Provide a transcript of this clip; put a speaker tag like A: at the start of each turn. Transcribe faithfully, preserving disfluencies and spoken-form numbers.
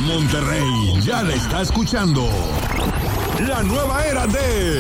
A: Monterrey ya la está escuchando. La nueva era de